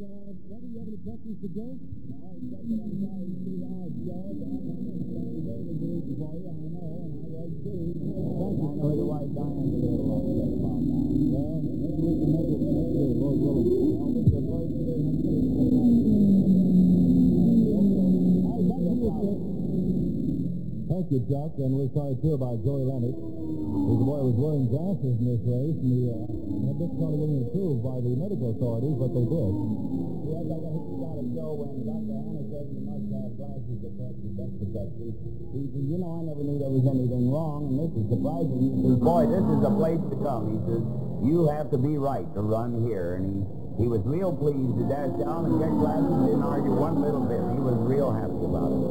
Buddy, you have any questions for Joe? No, except that I'm sorry to see how it's Joe. I'm very good for you, I know, and I was too. I know your wife Diane's a little upset about now. Well, maybe we can make it next year, Lord willing. Well, we can play together next year. Thank you, Chuck, and we're sorry, too, about Joey Lennox. The boy was wearing glasses in this race, and he had difficulty getting approved by the medical authorities, but they did. Yes, I guess you got it, Joe, when Dr. Hanna says you must have glasses to correct the depth perception. He says, you know, I never knew there was anything wrong, and this is surprising. He says, boy, this is a place to come. He says, you have to be right to run here, and he was real pleased to dash down and get glasses, didn't argue one little bit. He was real happy about it.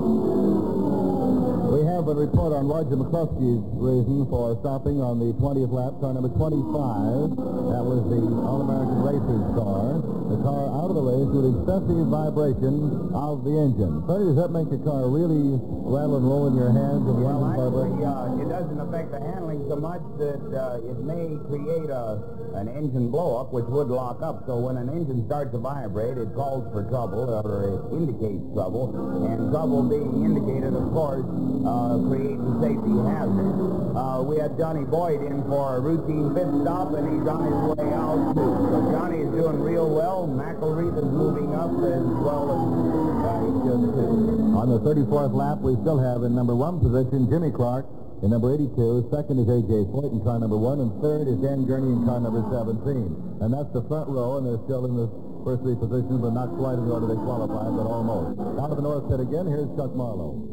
We have a report on Roger McCluskey's reason for stopping on the 20th lap, car number 25. That was the All-American Racers car. The car out of the race with excessive vibration of the engine. Freddie, does that make the car really rattle and roll in your hands? Well, actually, it doesn't affect the handling so much that it may create an engine blow-up, which would lock up. So when an engine starts to vibrate, it calls for trouble, or it indicates trouble. And trouble being indicated, of course, creates a safety hazard. We had Johnny Boyd in for a routine pit stop, and he's on his way out, too. So Johnny is doing real well. McElreath is moving up as well as he should, too. On the 34th lap, we still have in number 1 position Jimmy Clark. In number 82, second is A.J. Foyt in car number 1, and third is Dan Gurney in car number 17. And that's the front row, and they're still in the first 3 positions, but not quite in the order they qualified, but almost. Down to the north pit again, here's Chuck Marlowe.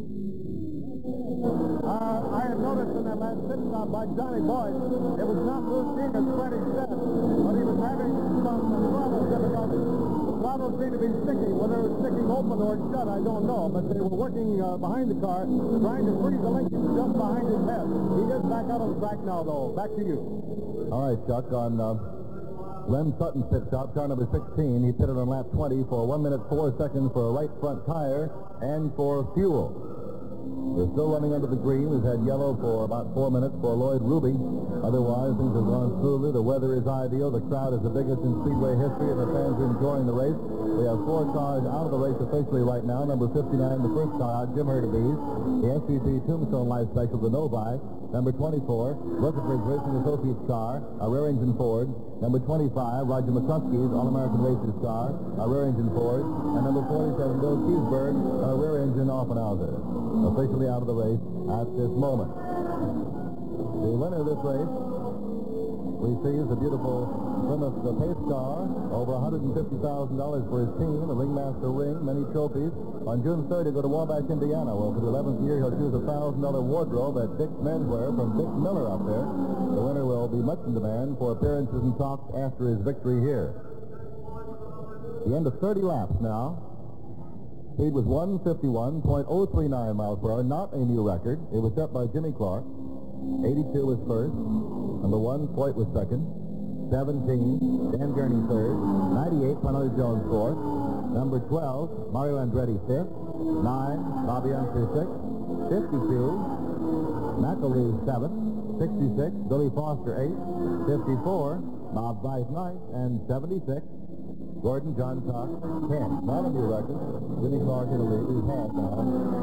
I had noticed in that last pit stop by Johnny Boyd, it was not routine, as Freddie said, but he was having some throttle difficulties. The throttle seemed to be sticking. Whether it was sticking open or shut, I don't know, but they were working behind the car, trying to freeze the linkage just behind his head. He is back out on the track now, though. Back to you. All right, Chuck, on Lem Sutton's pit stop, car number 16, he pitted on lap 20 for 1 minute 4 seconds for a right front tire and for fuel. They're still running under the green. We've had yellow for about 4 minutes for Lloyd Ruby. Otherwise, things have gone smoothly. The weather is ideal. The crowd is the biggest in Speedway history, and the fans are enjoying the race. We have 4 cars out of the race officially right now. Number 59, the first car, Jim Hurtubise. The SVP Tombstone Life Special, the Novi. Number 24, Rutherford's Racing Associates car, a rear-engine Ford. Number 25, Roger McCluskey's All-American Racers car, a rear-engine Ford. And number 47, Bill Keysburg, a rear-engine Offenhauser. Officially out of the race at this moment. The winner of this race receives a beautiful Plymouth Pace car, over $150,000 for his team, a Ringmaster ring, many trophies. On June 3rd, he'll go to Wabash, Indiana, where for the 11th year he'll choose a $1,000 wardrobe at Dick's Menswear from Dick Miller up there. The winner will be much in demand for appearances and talks after his victory here. The end of 30 laps now. Speed was 151.039 miles per hour, not a new record. It was set by Jimmy Clark. 82 was first. Number 1, Foyt was second. 17, Dan Gurney third. 98, Parnelli Jones fourth. Number 12, Mario Andretti fifth. 9, Bobby Unser sixth. 52, McElreath seventh. 66, Billy Foster eighth. 54, Bob Weiss ninth. And 76, Gordon John Cox, 10. Not a new record. Jimmy Clark in the lead. He's half now.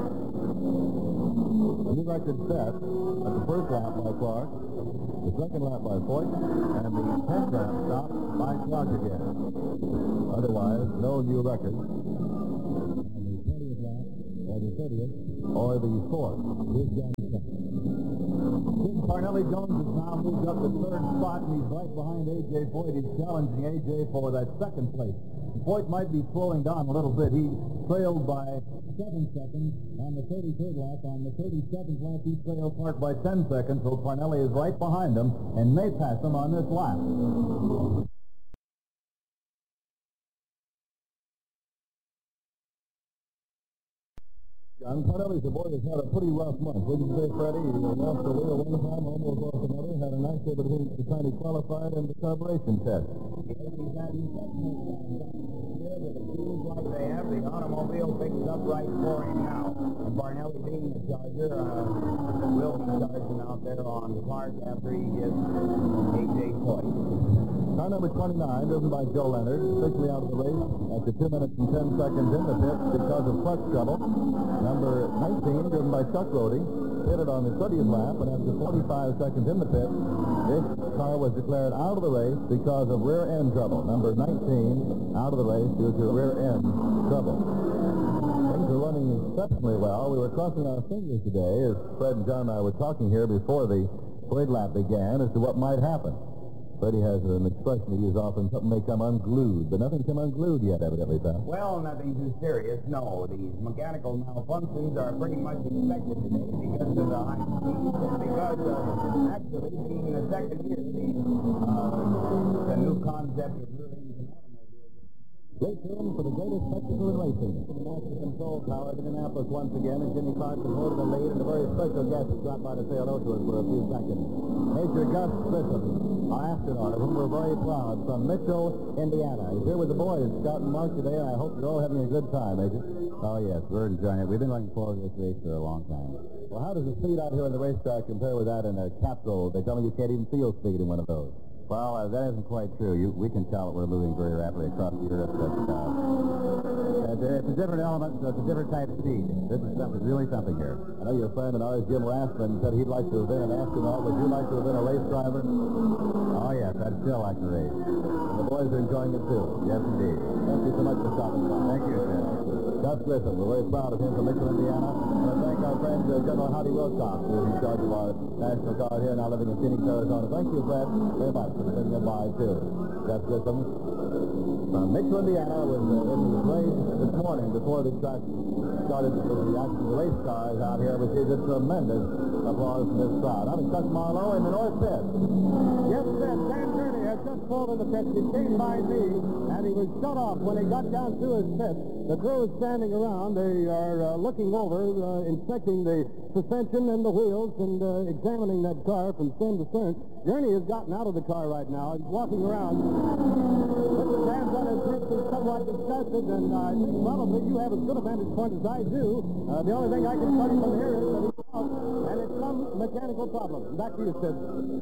A new record set at the first lap by Clark, the second lap by Foyt, and the 10th lap stop by Clark again. Otherwise, no new record. On the 20th lap, or the 30th, or the 4th. Here's John Cox. Jim Parnelli Jones has now moved up to 3rd spot, and he's right behind A.J. Foyt. He's challenging A.J. for that 2nd place. Foyt might be slowing down a little bit. He trailed by 7 seconds on the 33rd lap. On the 37th lap, he trailed Clark by 10 seconds, so Parnelli is right behind him and may pass him on this lap. John Parnelli's the boy has had a pretty rough month. Wouldn't you say, Freddie? He lost the wheel one time, almost lost another, had an accident between the time he qualified and the carburation test. Yes, he's had exceptional times here, but it seems like they have. The automobile picks up right for him now. Barnelli, being a Charger, will be charging out there on Clark after he gets A.J. Toy. Car number 29, driven by Joe Leonard, officially out of the race after 2 minutes and 10 seconds in the pit because of clutch trouble. Number 19, driven by Chuck Rhodey, pitted on the 30th lap, and after 45 seconds in the pit, this car was declared out of the race because of rear end trouble. Number 19 out of the race due to rear end trouble. Things are running exceptionally well. We were crossing our fingers today as Fred and John and I were talking here before the third lap began as to what might happen. Freddie has an expression he uses often, something may come unglued, but nothing come unglued yet, evidently, pal. Well, nothing too serious, no. These mechanical malfunctions are pretty much expected today because of the high speed and because of actually being the second year, the new concept of rear engine automobiles. Stay tuned for the greatest spectacle in racing. The Master Control Tower at Indianapolis once again, and Jimmy Clarkson holding the lead, and a very special guest has dropped by to say hello to us for a few seconds. Major Gus Grissom, our astronaut, of whom we're very proud, from Mitchell, Indiana. He's here with the boys, Scott and Mark, today, and I hope you're all having a good time, Major. Oh, yes, we're enjoying it. We've been looking forward to this race for a long time. Well, how does the speed out here in the racetrack compare with that in a capsule? They tell me you can't even feel speed in one of those. Well, that isn't quite true. We can tell that we're moving very rapidly across Europe, but it's a different element, so it's a different type of speed. This is really something here. I know your friend and ours, Jim Rathman, said he'd like to have been an astronaut. Would you like to have been a race driver? Oh, yes, I'd still like to race. And the boys are enjoying it, too. Yes, indeed. Thank you so much for stopping by. Thank you, sir. Gus Grissom, we're very proud of him from Mitchell, Indiana. And I thank our friend General Howdy Wilcox, who is in charge of our National Guard here, now living in Phoenix, Arizona. Thank you, Fred, very much for bringing it by, too. Gus Grissom from Mitchell, Indiana, was in the race this morning before the track started with the actual race cars out here, received a tremendous applause from this crowd. I'm Chuck Marlowe in the North Pit. Yes, sir. Dan Gurney has just pulled in the pit. He came by me, and he was shut off when he got down through his pit. The crew is standing around. They are looking over, inspecting the suspension and the wheels and examining that car from stem to stern. Gurney has gotten out of the car right now. He's walking around with his hands on his hips and somewhat disgusted, and I think probably you have as good a vantage point as I do. The only thing I can tell you from here is that he's out, and it's some mechanical problem. Back to you, Sid.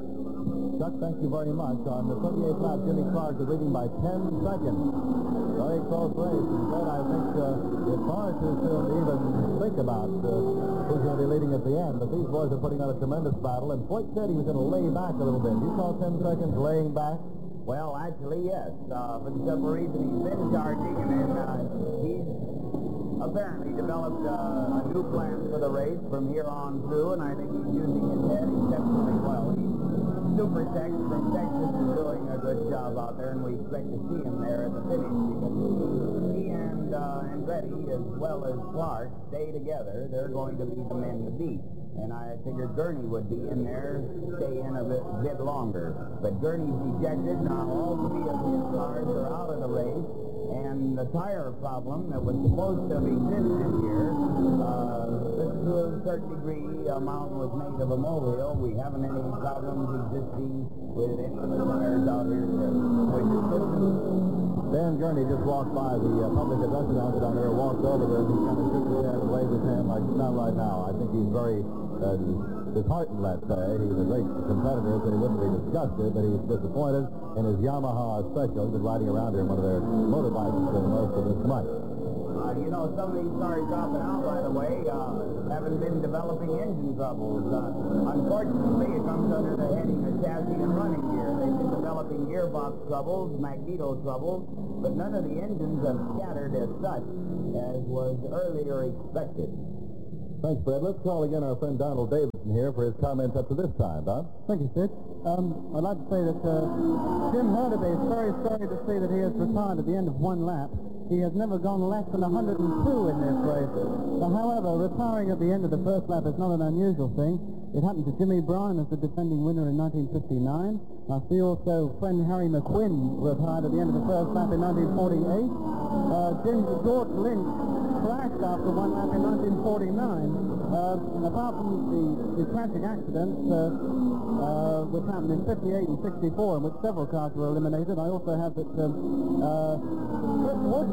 Chuck, thank you very much. On the 38th lap, Jimmy Clark is leading by 10 seconds. Very close race. And then I think it's far too soon to even think about who's going to be leading at the end. But these boys are putting on a tremendous battle. And Floyd said he was going to lay back a little bit. You call 10 seconds laying back? Well, actually, yes. For some reason, he's been charging, and then he's apparently developed a new plan for the race from here on through, and I think he's using his head exceptionally well. Super Tex from Texas is doing a good job out there, and we expect to see him there at the finish because he and Andretti, as well as Clark, stay together. They're going to be the men to beat. And I figured Gurney would be in there, stay in a bit longer. But Gurney's ejected. Now all three of his cars are out of the race. And the tire problem that was supposed to have existed here, to a certain degree, a mountain was made of a molehill. We haven't any problems existing with any of the tires out here. Dan Gurney just walked by the public address announcer down there, walked over there, and he kind of shook his head and waved his hand like, not right now. I think he's very disheartened, let's say. He's a great competitor, so he wouldn't be disgusted, but he's disappointed in his Yamaha Special. He's been riding around here in one of their motorbikes for most of this month. You know, some of these cars dropping out right away haven't been developing engine troubles. Unfortunately, it comes under the heading of chassis and running gear. They've been developing gearbox troubles, magneto troubles, but none of the engines have scattered as such as was earlier expected. Thanks, Fred. Let's call again our friend Donald Davidson here for his comments up to this time. Don? Thank you, Sid. I'd like to say that Jim Hurley is very sorry to see that he has retired at the end of one lap. He has never gone less than 102 in this race. However, retiring at the end of the first lap is not an unusual thing. It happened to Jimmy Bryan as the defending winner in 1959. I see also friend Harry McQuinn retired at the end of the first lap in 1948. George Lynch crashed after one lap in 1949. Apart from the tragic accidents which happened in 58 and 64, in which several cars were eliminated, I also have that Chris Woodbury crashed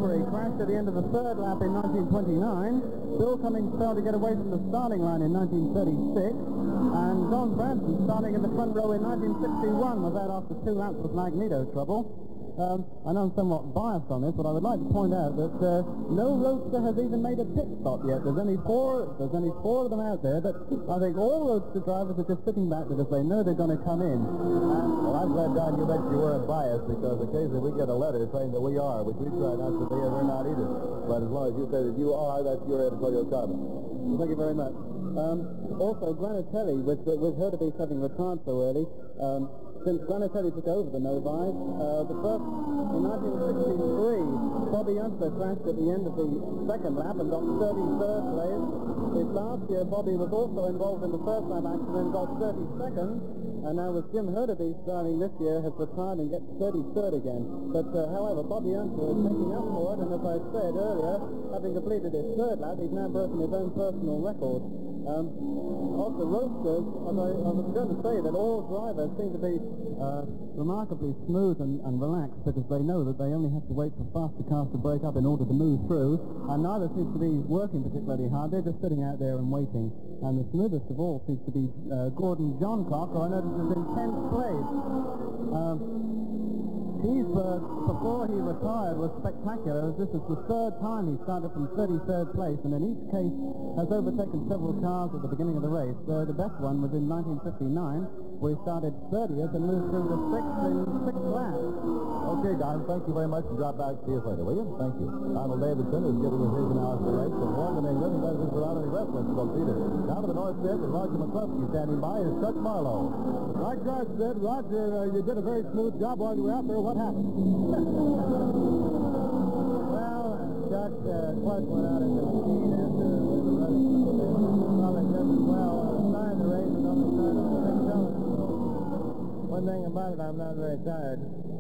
crashed at the end of the third lap in 1929. Bill Cummings failed to get away from the starting line in 1936. And Don Branson, starting in the front row in 1961, was out after 2 laps with magneto trouble. I know I'm somewhat biased on this, but I would like to point out that no roadster has even made a pit stop yet. There's only four of them out there, but I think all roadster drivers are just sitting back because they know they're going to come in. Well, I'm glad, Don, you mentioned you weren't biased, because occasionally we get a letter saying that we are, which we try not to be, and we're not either. But as long as you say that you are, that's your editorial comment. Well, thank you very much. Also, Granatelli, with Hurtubise having retired so early, since Granatelli took over the Novice, the first, in 1963, Bobby Unser crashed at the end of the second lap and got 33rd place. This last year, Bobby was also involved in the first lap accident and got 32nd. And now with Jim Hurtubise driving this year, has retired and gets 33rd again. But, however, Bobby Unser is making up for it, and as I said earlier, having completed his third lap, he's now broken his own personal record. Of the roadsters, I was going to say that all drivers seem to be remarkably smooth and relaxed, because they know that they only have to wait for faster cars to break up in order to move through, and neither seems to be working particularly hard. They're just sitting out there and waiting. And the smoothest of all seems to be Gordon Johncock, who I noticed is in 10th place. He's, before he retired, was spectacular, as this is the third time he started from 33rd place, and in each case has overtaken several cars at the beginning of the race. The best one was in 1959, where he started 30th and moved through the 6th in 6 laps. Okay, Don, thank you very much, and drop back. See us later, will you? Thank you. Donald Davidson is giving us his analysis of the race from London, England. He does this without any reference to either. Now to the north end, with Roger McCluskey standing by, is Chuck Marlowe. Like George said, Roger, you did a very smooth job while you were out there. What happened? Well, Chuck, Clark went out in the machine after we were running some of this. Probably just as well started the race and only started on the 6 cylinders. One thing about it, I'm not very tired.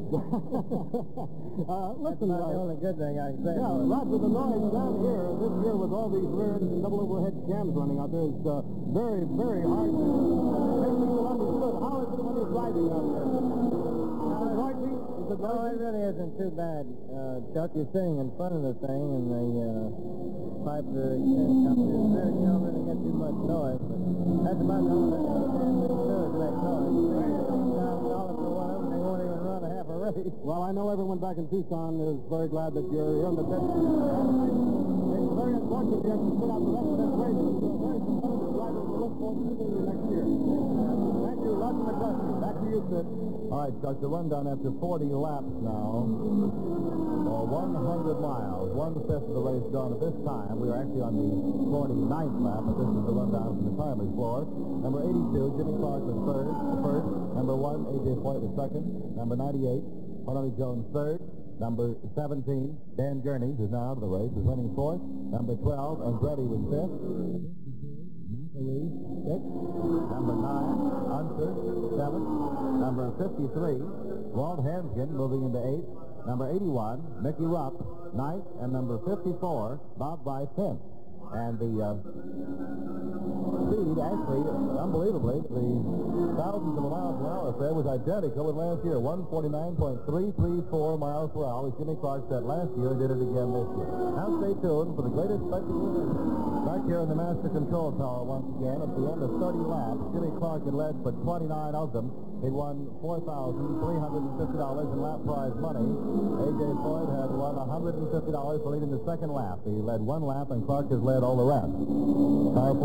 Listen, That's the only good thing I can say. Yeah, Roger, the noise down here this year with all these rear and double overhead cams running out there is very, very hard to make people understood. How is it when you're driving out there? Is it noisy? No, it really isn't too bad, Chuck. You're sitting in front of the thing, and the pipe extension comes in there. You don't really get too much noise, but that's about the only thing you can do to make noise. $3,000 for one of them, they won't even run a half a race. Well, I know everyone back in Tucson is very glad that you're here in the pit. It's very important you have to sit out the rest of this race. It's a very competitive driver. We look forward to seeing you next year. Thank you, Roger McCluskey. Back to you, Sid. All right, Chuck, the rundown after 40 laps now, or 100 miles, 1/5 of the race gone at this time. We are actually on the 49th lap, but this is the rundown from the timer's floor. Number 82, Jimmy Clark was first. Number 1, A.J. Foyt was second. Number 98, Harley Jones third. Number 17, Dan Gurney, who's now out of the race, is running fourth. Number 12, Andretti was fifth. Sixth. Number 9, Unser, seventh. Number 53, Walt Hanskin, moving into eighth. Number 81, Mickey Rupp, ninth. And number 54, Bob Weiss, 10th. And the speed, actually, unbelievably, the thousandths of a mile per hour affair was identical with last year. 149.334 miles per hour, as Jimmy Clark said last year, did it again this year. Now stay tuned for the greatest spectacle back here in the Master Control Tower once again. At the end of 30 laps, Jimmy Clark had led for 29 of them. He won $4,350 in lap prize money. A.J. Foyt had won $150 for leading the second lap. He led one lap, and Clark has led all the rest. Car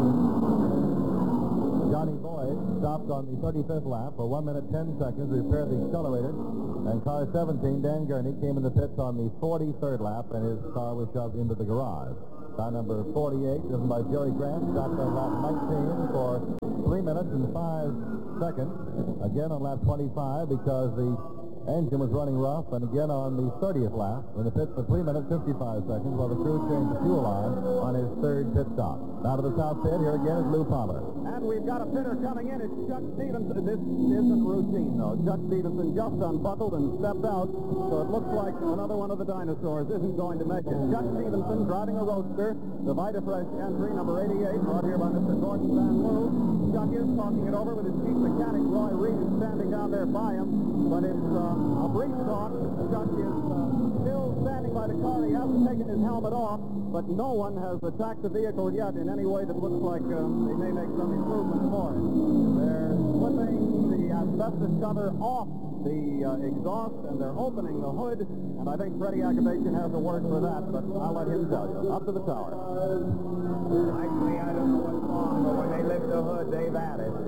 14, Johnny Boyd stopped on the 35th lap for 1 minute 10 seconds, repaired the accelerator. And car 17, Dan Gurney, came in the pits on the 43rd lap, and his car was shoved into the garage. Car number 48, driven by Jerry Grant, stopped on lap 19 for 3 minutes and 5 seconds. Again on lap 25 because the engine was running rough, and again on the 30th lap in the pits for 3 minutes 55 seconds while the crew changed the fuel line on his third pit stop. Now to the south pit, here again is Lou Palmer. And we've got a pitter coming in. It's Chuck Stevenson. This isn't routine, though. Chuck Stevenson just unbuckled and stepped out, so it looks like another one of the dinosaurs isn't going to make it. Chuck Stevenson driving a Roadster, the Vitafresh entry, number 88, brought here by Mr. Gordon Van Loo. Chuck is talking it over with his chief mechanic, Roy Reed, standing down there by him, but it's a brief talk. Chuck is still standing by by the car. He hasn't taken his helmet off, but no one has attacked the vehicle yet in any way that looks like they may make some improvement for it. They're flipping the asbestos cover off the exhaust, and they're opening the hood, and I think Freddie Agabatian has a word for that, but I'll let him tell you. Up to the tower. Actually, I don't know what's wrong, but when they lift the hood, they've had it.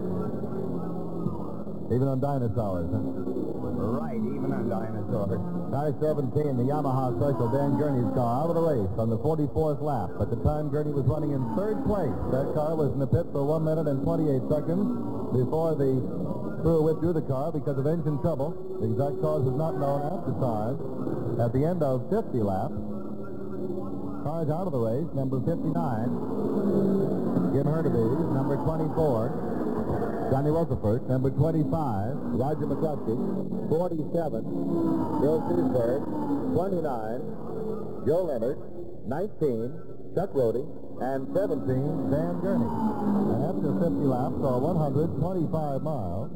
Even on dinosaurs, huh? Right, even on dinosaurs. Car 17, the Yamaha Special, Dan Gurney's car, out of the race on the 44th lap. At the time, Gurney was running in third place. That car was in the pit for 1 minute and 28 seconds before the crew withdrew the car because of engine trouble. The exact cause is not known at the time. At the end of 50 laps, cars out of the race, number 59, Jim Hurtubise, number 24, Johnny Rutherford, number 25, Roger McCluskey, 47, Bill Searsburg, 29, Joe Leonard, 19, Chuck Rhodey, and 17, Dan Gurney. And after 50 laps, or 125 miles,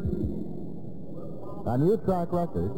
a new track record,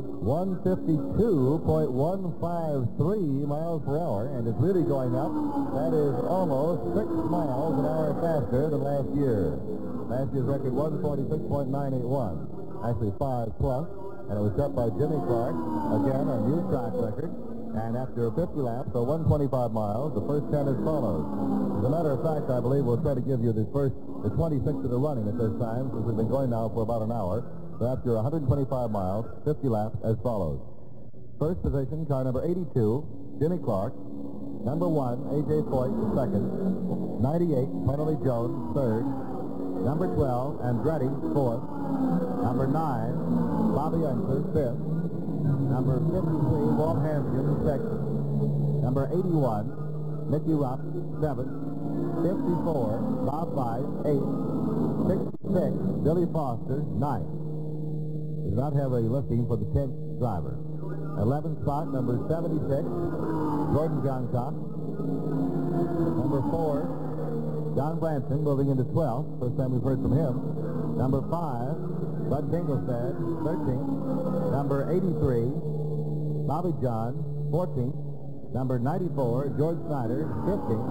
152.153 miles per hour, and it's really going up. That is almost 6 miles an hour faster than last year. Last year's record, 146.981. Actually 5 plus, and it was set by Jimmy Clark. Again, a new track record. And after 50 laps, or 125 miles, the first 10 as follows. As a matter of fact, I believe we'll try to give you the 26 that are running at this time, since we've been going now for about an hour. So after 125 miles, 50 laps as follows. First position, car number 82, Jimmy Clark. Number 1, A.J. Foyt, second. 98, Penelope Jones, third. Number 12, Andretti, fourth. Number 9, Bobby Unser, fifth. Number 53, Walt Hanskin, sixth. Number 81, Mickey Rupp, seventh. 54, Bob Weiss, eighth. 66, Billy Foster, ninth. We do not have a listing for the 10th driver. 11th spot, number 76, Gordon Johncock. Number 4, John Branson, moving into 12th. First time we've heard from him. Number 5, Bud Dingelstad, 13th. Number 83, Bobby John, 14th. Number 94, George Snyder, 15th.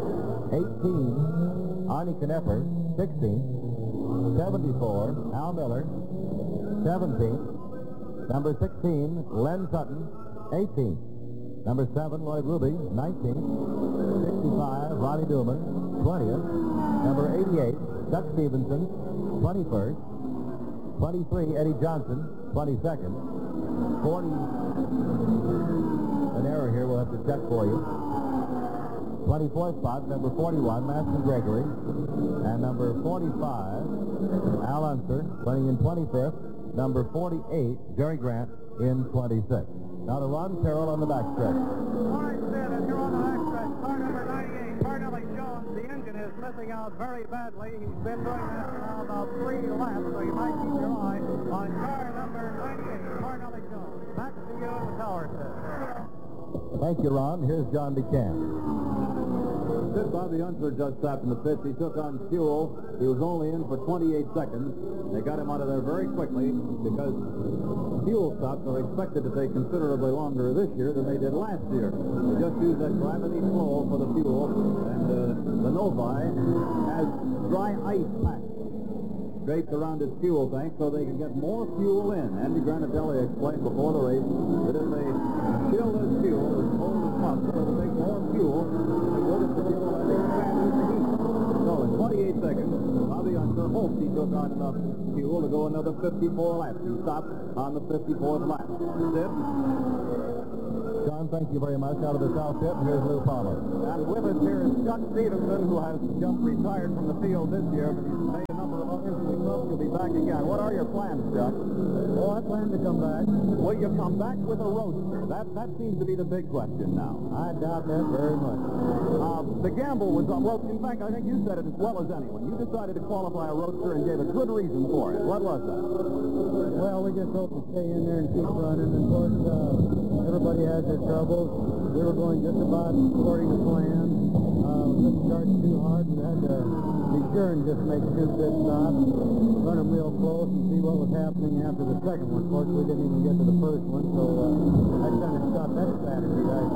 18, Arnie Knepper, 16th. 74, Al Miller, 17th. Number 16, Len Sutton, 18th. Number 7, Lloyd Ruby, 19th. 65, Ronnie Newman, 20th. Number 88, Chuck Stevenson, 21st. 23, Eddie Johnson, 22nd. 40, an error here, we'll have to check for you. 24th spot, number 41, Maston Gregory. And number 45, Al Unser, running in 25th. Number 48, Jerry Grant, in 26th. Now to Ron Terrell on the backstretch. All right, Sid, as you're on the backstretch, car number 98, Carnelli Jones, the engine is missing out very badly. He's been doing that for now about 3 laps, so you might keep your eye on car number 98, Carnelli Jones. Back to you in the tower, Sid. Thank you, Ron. Here's John DeCamp. Sid, Bobby Unser just stopped in the pits. He took on fuel. He was only in for 28 seconds. They got him out of there very quickly because fuel stops are expected to take considerably longer this year than they did last year. They just use that gravity flow for the fuel, and the Novi has dry ice packs draped around its fuel tank so they can get more fuel in. Andy Granatelli explained before the race that if they chill this fuel as cold as possible, it will take more fuel than it would if the fuel had expanded the heat. So in 28 seconds, Bobby Unser hoped he took on enough fuel to go another 54 laps. He stopped on the 54th lap. Sid? John, thank you very much. Out of the south pit, and here's Lou Palmer. And with us here is Chuck Stevenson, who has just retired from the field this year, but he's made a number of others, and we hope he'll be back again. What are your plans, Chuck? Oh, I plan to come back. Will you come back with a roadster? That seems to be the big question now. I doubt that very much. The gamble was on, well, in fact, I think you said it as well as anyone. You decided to qualify a roadster and gave a good reason for it. What was that? Well, we just hope to stay in there and keep running. And of course, everybody has their troubles. We were going just about according to plan. Couldn't charge too hard. We had to be sure and just make 2 pit stops, run them real close, and see what was happening after the second one. Of course, we didn't even get to the first one, so that kind of stopped that strategy right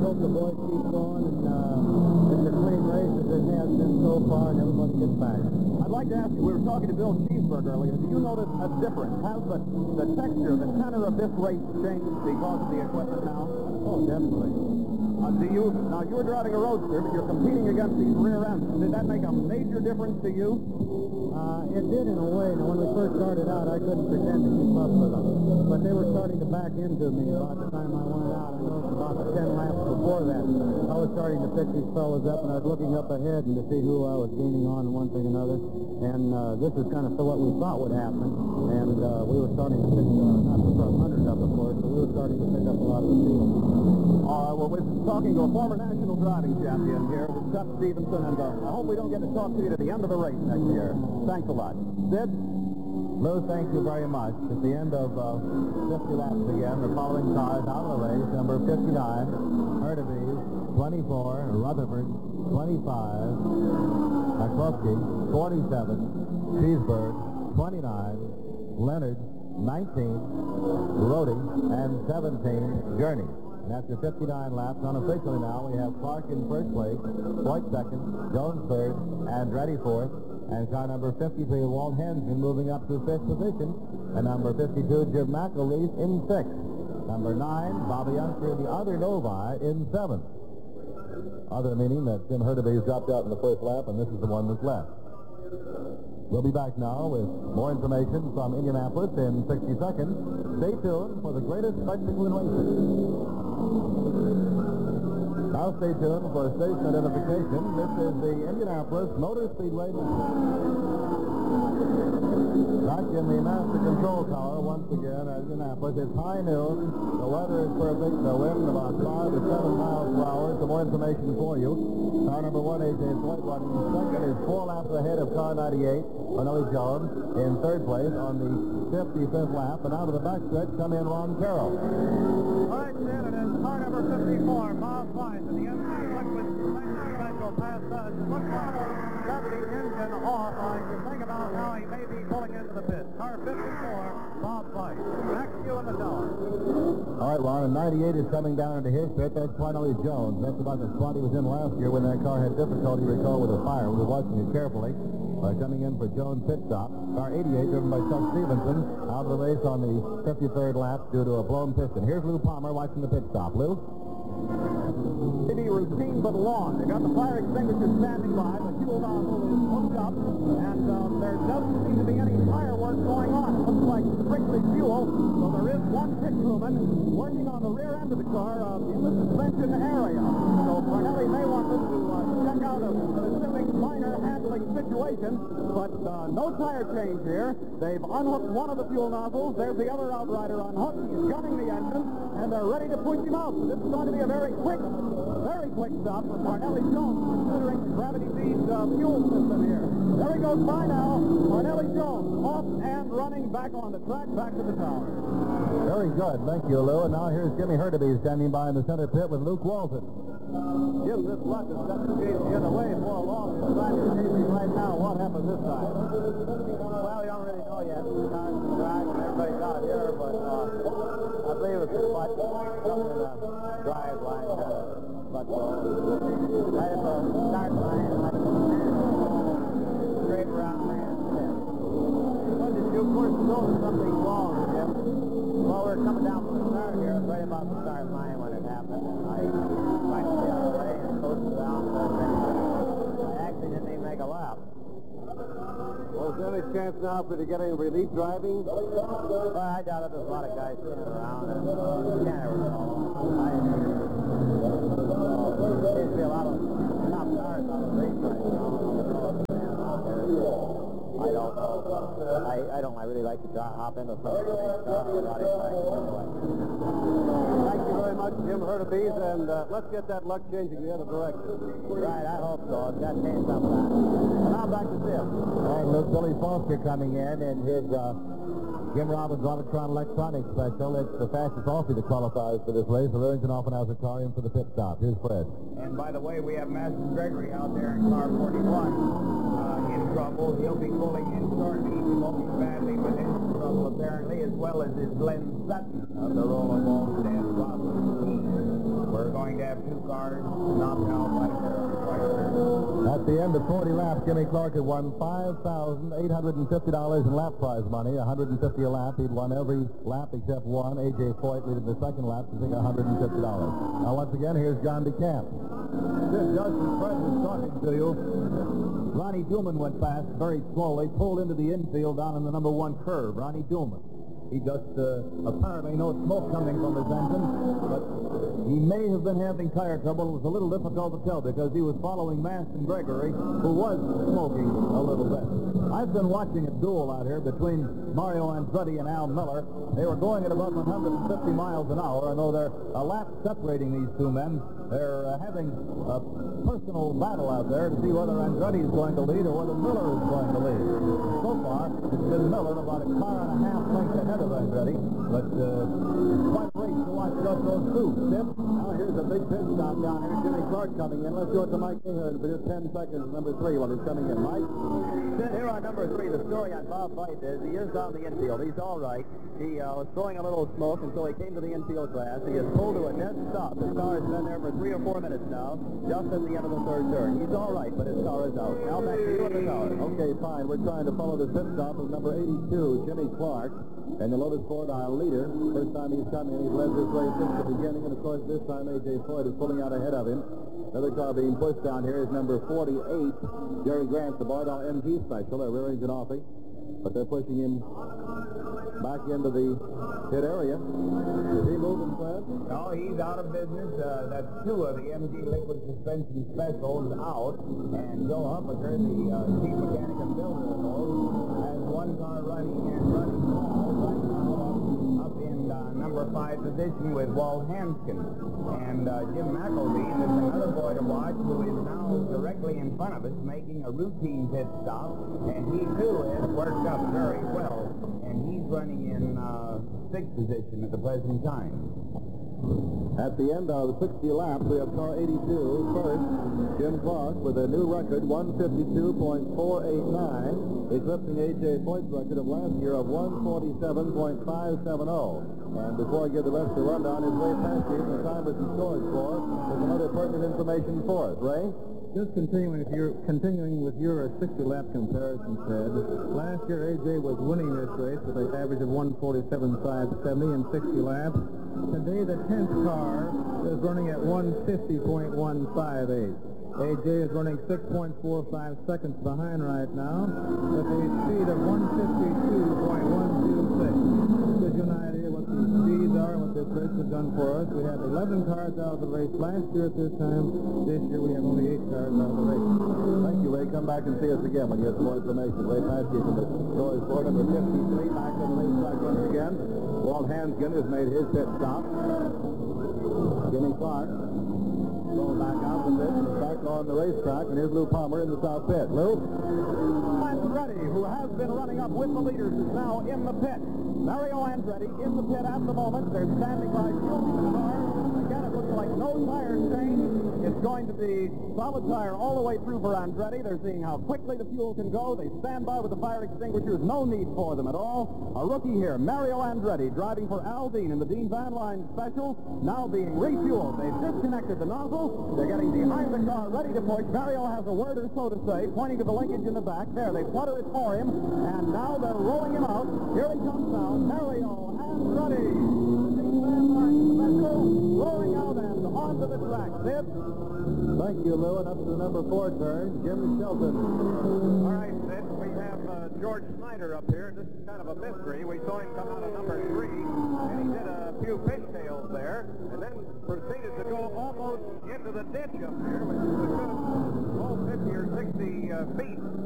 hope the boys keep going, and it's a clean race as it has been so far, and everybody gets back. I'd like to ask you, we were talking to Bill Cheeseburg earlier. Do you notice a difference? Has the texture, the tenor of this race changed because of the equipment now? Oh, definitely. Now you were driving a roadster, but you're competing against these rear ends. Did that make a major difference to you? It did in a way. Now, when we first started out, I couldn't pretend to keep up with them. But they were starting to back into me about the time I went out. I noticed about 10 laps before that. I was starting to pick these fellas up, and I was looking up ahead and to see who I was gaining on and one thing or another. And this is kind of what we thought would happen. And we were starting to pick, not the front runners up, of course, but we were starting to pick up a lot of the field. All right, well, we're talking to a former national driving champion here, with Seth Stevenson, and I hope we don't get to talk to you at the end of the race next year. Thanks a lot. Sid? Lou, thank you very much. At the end of 50 laps again, the following cars out of the race: number 59, Hurtubise; 24, Rutherford; 25, McCluskey; 47, Cheeseburg; 29, Leonard; 19, Rhodey; and 17, Gurney. And after 59 laps, unofficially now, we have Clark in first place, Floyd second, Jones third, Andretti fourth, and car number 53, Walt Hansgen, moving up to fifth position, and number 52, Jim McElreath, in sixth. Number 9, Bobby Youngster, the other Novi, in seventh. Other meaning that Jim Hurtubise dropped out in the first lap, and this is the one that's left. We'll be back now with more information from Indianapolis in 60 seconds. Stay tuned for the greatest spectacle in racing. Now stay tuned for station identification. This is the Indianapolis Motor Speedway. Back in the Master Control Tower once again at Indianapolis. It's high noon. The weather is perfect. The wind about 5 to 7 miles per hour. Some more information for you. Car number 1, A.J. Floyd, running second, is 4 laps ahead of car 98, Cornelli Jones, in third place on the 55th lap. And out of the backstretch come in Ron Carroll. All right, Sid, it is car number 54, Bob Weiss, and the MC Liquid Special Pass us. It looks like gravity engine off. I can think about how he may be pulling into the pit. Car 54, Bob Weiss. Back to you in the tower. All right, Ron, and 98 is coming down into his pit. That's Cornelli Jones. That's about the spot he was in last year when that car had difficulty, recall, with a fire. We were watching it carefully. Coming in for Jones pit stop. Car 88, driven by Chuck Stevenson, out of the race on the 53rd lap due to a blown piston. Here's Lou Palmer watching the pit stop. Lou? Maybe routine but long. They got the fire extinguisher standing by. The fuel nozzle is hooked up, and there doesn't seem to be any fireworks going on. It looks like strictly fuel. So there is one pit crewman working on the rear end of the car in the suspension area. So Cornelli may want them to check out a specific minor handling situation, but no tire change here. They've unhooked one of the fuel nozzles. There's the other outrider unhooked. He's gunning the engine, and they're ready to push him out. So this is going to be a very quick stop for Cornelli Jones, considering Gravity Feed's fuel system here. There he goes by now. Cornelli Jones off and running back on the track, back to the tower. Very good. Thank you, Lou. And now here's Jimmy Hurtubise standing by in the center pit with Luke Walton. Jim, this luck has got to chase the other way for a long time. You're chasing right now. What happens this time? Well, you don't really know yet. The cars in the garage and everybody's out here, but I believe it's a spot, something in the drive line, but right at the start line, like straight around there. When did you first notice something wrong, Jim? Well, we're coming down from the start here, right about the start line when it happened, and I tried to stay out of the way and coasted down, but I actually didn't even make a lap. Well, is there any chance now for you to get any relief driving? Well, I doubt it. There's a lot of guys sitting around, and you can't ever tell. Seems to be a lot of top cars on the race right now. I don't know. I don't really like to hop into some of the things about it. Thank you very much, Jim Hurtubise, and let's get that luck changing the other direction. Right, I hope so. It's got to change some of that. And now back to Sid. And look, Billy Foster coming in his Jim Robbins Robotron Electronics special. It's the fastest Aussie that qualifies for this race. The Remington Offenhauser car in for the pit stop. Here's Fred. And by the way, we have Master Gregory out there in car 41 in trouble. He'll be pulling in shortly. He's smoking badly, but in trouble apparently, as well as his Glenn Sutton of the Rollerbones and Robbins. We're going to have have two cars knocked out like this. At the end of 40 laps, Jimmy Clark had won $5,850 in lap prize money, 150 a lap. He'd won every lap except one. A.J. Foyt leading the second lap to take $150. Now, once again, here's John DeCamp. This Justin Fred was talking to you. Ronnie Duman went past very slowly, pulled into the infield down in the number 1 curve. Ronnie Duman. He just apparently no smoke coming from his engine, but he may have been having tire trouble. It was a little difficult to tell because he was following Maston Gregory, who was smoking a little bit. I've been watching a duel out here between Mario Andretti and Al Miller. They were going at about 150 miles an hour, and though they're a lap separating these two men, they're having a personal battle out there to see whether Andretti is going to lead or whether Miller is going to lead. So far, it's been Miller about a car and a half length ahead of Andretti, but it's quite a race to watch just those two. Now here's a big pit stop down here. Jimmy Clark coming in. Let's go to Mike Ahern for just 10 seconds. Number 3 while he's coming in. Mike? Here on number 3, the story on Bob Veit is he is on the infield. He's all right. He was throwing a little smoke until he came to the infield grass. He is pulled to a dead stop. His car has been there for 3 or 4 minutes now, just at the end of the third turn. He's all right, but his car is out. Now back to you at the tower. Okay, fine. We're trying to follow the pit stop of number 82, Jimmy Clark, and the Lotus Ford Isle leader. First time he's come in, he's led this race since the beginning, and of course this time A.J. Foyt is pulling out ahead of him. Another car being pushed down here is number 48, Jerry Grant, the Bardal MG Special. They're rear engine offing, but they're pushing him back into the pit area. Is he moving, Fred? No, he's out of business. That's 2 of the MG liquid suspension specials out. And Joe Huffaker, the chief mechanic and builder of those, has one car running and running small right now up in number 5 position with Walt Hanskin. And Jim McElveen is another boy to watch who is now directly in front of us making a routine pit stop. And he, too, has worked up very well. And he's running in 6th position at the present time. At the end of 60 laps, we have car 82 first, Jim Clark, with a new record, 152.489, eclipsing A.J. Foyt's record of last year of 147.570. And before I give the rest of the rundown, is Ray Paskey from the Timers and Storage Floor with some other pertinent information for us. Ray? Just continuing with your 60-lap comparison, Fred. Last year, A.J. was winning this race with an average of 147.570 in 60 laps. Today, the 10th car is running at 150.158. A.J. is running 6.45 seconds behind right now with a speed of 152.126. Gives you an idea what the speeds are and what this race has done for us. We had 11 cars out of the race last year at this time. This year we have only 8 cars out of the race. Thank you, Ray. Come back and see us again when you have some more information. Ray Paskey from the Storage Floor, number 53, back on the racetrack once again. Walt Hanskin has made his pit stop. Jimmy Clark going back out from this and back on the racetrack, and here's Lou Palmer in the south pit. Lou? Andretti, who has been running up with the leaders, is now in the pit. Mario Andretti in the pit at the moment. They're standing by fueling the car. Again, it looks like no tire change. It's going to be solid tire all the way through for Andretti. They're seeing how quickly the fuel can go. They stand by with the fire extinguishers. No need for them at all. A rookie here, Mario Andretti, driving for Al Dean in the Dean Van Line Special, now being refueled. They've disconnected the nozzle. They're getting behind the car, ready to push. Mario has a word or so to say, pointing to the linkage in the back. There, they flutter it for him, and now they're rolling him out. Here he comes now, Mario Andretti. The Dean Van Line Special, rolling out and onto the track. Sid? Thank you, Lou. And up to the number 4 turn, Jim Shelton. All right, Sid, we have George Snyder up here. This is kind of a mystery. We saw him come out of number 3, and he did a few fishtails there, and then proceeded to go almost into the ditch up here, which is a good 50 or 60 feet.